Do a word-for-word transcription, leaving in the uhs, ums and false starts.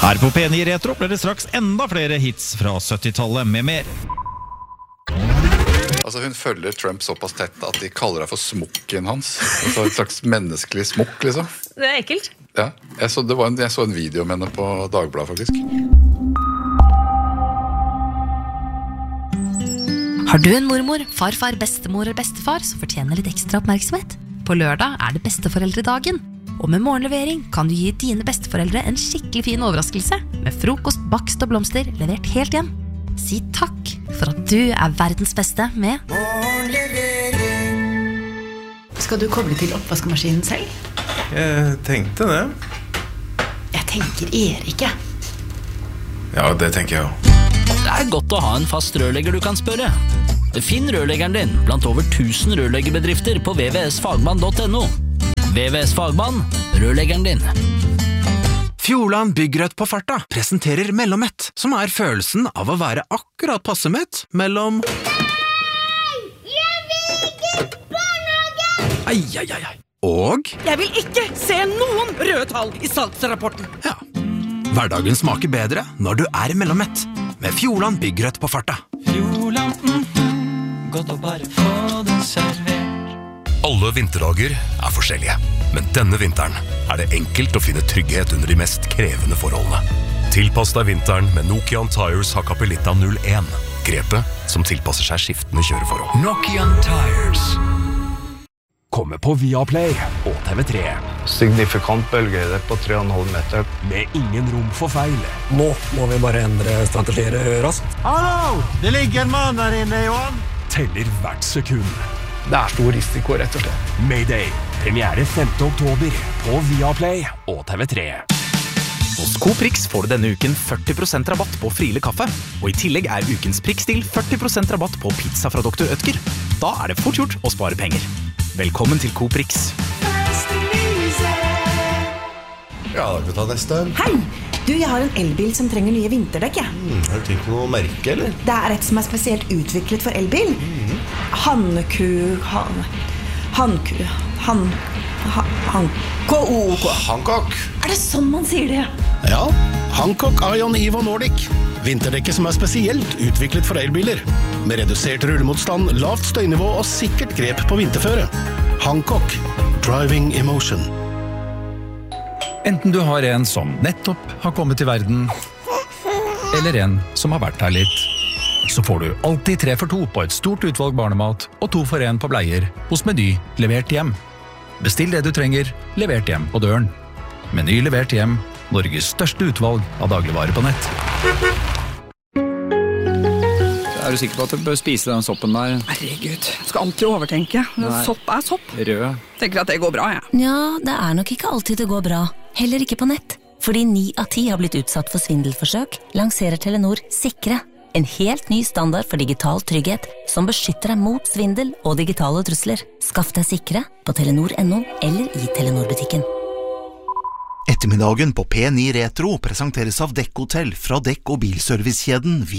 Her på P ni Retro blir det straks enda flere hits fra syttitallet med mer. Altså hun følger Trump såpass tett at de kaller det for smokken hans. Altså et slags menneskelig smokk, liksom. Det er ekkelt. Ja, jeg så, det var en, jeg så en video med henne på Dagbladet, faktisk. Har du en mormor, farfar, bestemor eller bestefar som fortjener litt ekstra oppmerksomhet? På lørdag er det besteforeldredagen. Og med morgenlevering kan du gi dine besteforeldre en skikkelig fin overraskelse med frokost, bakst og blomster levert helt hjem. Si takk for at du er verdens beste med morgenlevering. Skal du koble til oppvaskemaskinen selv? Jeg tenkte det. Jeg tenker Erik. Ja, det tenker jeg også. Det er godt å ha en fast rørlegger du kan spørre. Finn rørleggeren din blant over tusen rørleggerbedrifter på w w w punktum fagmann punktum n o. W W S Fagmann, rørleggeren din. Fjordland Byggrødt på farta presenterer Mellommett, som er følelsen av å være akkurat passe mett mellom Nei! Jeg vil ikke barnehage! Ai, ai, ai, ai. Og jeg vil ikke se noen røde tall i salgsrapporten. Ja. Hverdagen smaker bedre når du er Mellommett, med Fjordland Byggrødt på farta. Fjordland, mm, godt å bare få det servert. Alle vinterdager er forskjellige, men denne vinteren er det enkelt å finne trygghet under de mest krevende forholdene. Tilpass deg vinteren med Nokian Tires Hakkapeliitta null en. Grepet som tilpasser seg skiftende kjøreforhold. Nokian Tires. Kommer på Viaplay og T V tre. Signifikant bølgehøyde på tre komma fem meter. Med ingen rom for feil. Nå må vi bare endre strategier raskt. Hallo! Det ligger en mann der inne, Johan. Teller hvert sekund. Det er stor risiko, rett og slett. Mayday. Premiere femte oktober på Viaplay og T V tre. Hos Coprix får du denne uken førti prosent rabatt på Friele kaffe, og i tillegg er ukens prikkstil førti prosent rabatt på pizza fra doktor Ødger. Da er det fort gjort å spare penger. Velkommen til Coprix. Ja, da kan vi ta neste. Hei! Du, jeg har en elbil som trenger nye vinterdekk, jeg. Mm, har du tenkt på noe merke, eller? Det er et som er spesielt utviklet for elbil. Mm. Hanneku... Han... Hanku... Han... Han... Han... K O O K. Hancock. Er det sånn man sier det? Ja, Hancock Ion Evo Nordic. Vinterdekket som er spesielt utviklet for elbiler. Med redusert rullemotstand, lavt støynivå og sikkert grep på vinterføre. Hancock. Driving Emotion. Enten du har en som nettopp har kommet til verden, eller en som har vært her litt, så får du alltid tre for to på et stort utvalg barnemat og to for en på bleier hos Meny levert hjem. Bestill det du trenger, levert hjem på døren. Meny levert hjem, Norges største utvalg av dagligvarer på nett. Er du sikker på at du bør spise den soppen der? Herregud, du skal alltid overtenke. Nei. Sopp er sopp. Rød. Tenker at det går bra, jeg. Ja, det er nok ikke alltid det går bra. Heller ikke på nett. Fordi ni av ti har blitt utsatt for svindelforsøk, lanserer Telenor Sikre. En helt ny standard for digital trygghet som beskytter deg mot svindel og digitale trusler. Skaff deg Sikre på telenor punktum no eller i Telenor-butikken. Ettermiddagen på P ni Retro presenteres av Dekk Hotell fra Dekk- og bilservicekjeden